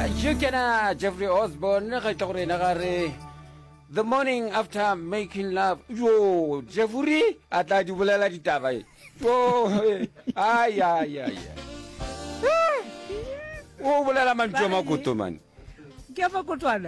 You can Jeffrey Osborne the morning after making love. Yo, Jeffrey ata di bolela ditaba e. Yo, ay. O bolela mantso makoto man. Ke fa kotwana.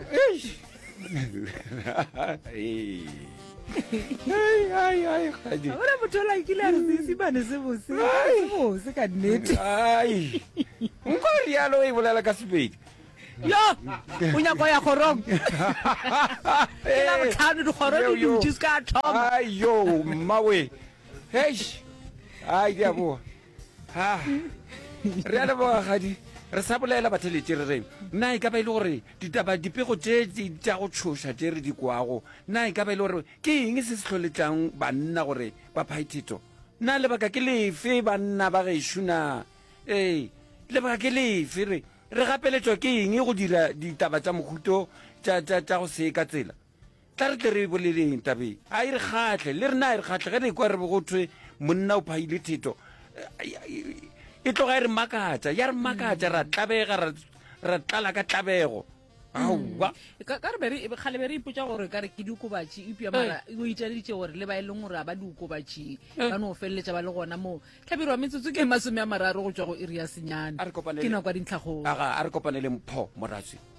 Ay, khadi. Ora motho la ikile re se bane se bose ka nnete. Ay. Nko rialo e bolela ka Sepedi. Yo, unya go ya khorong. Ela botlhano di khoro di ntse ka thoma. Ay yo, mawe. Hey. Ay diabo. Ha. Re ala ba khadi. Re sa bolela batheletse re nna e ka ba ile gore ditaba dipego tse tsa go tshosha tse re di kwago nna e ka ba ile gore ke eng se se tlholetlang banna gore ba phaithito nna le baka ke lefe banna ba ge shuna le baka ke lefe re gapeletswa ke eng go dira ditaba tsa mohuto tsa go se ka tsela tla re tle re boleleng tabe a re kgatle le rena re kgatle ge re kwa re bogotwe monna o phaile thito e tloga re makatsa ya re makatsa ra tlabega ra tlala ka tlabego aowa ka re bere khale bere ipotsa gore ka re ke dikobatši ipya mara o itšaditše gore le ba ile ngora ba dikobatši ba no felletša ba le gona mo tlhabirwa metsotso ke 30 go tšwa go area senyane ke na kwa dintlhago a re kopanele mpho moratsi